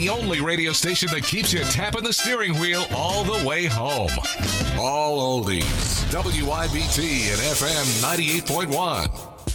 the only radio station that keeps you tapping the steering wheel all the way home. All oldies. WIBT and FM 98.1.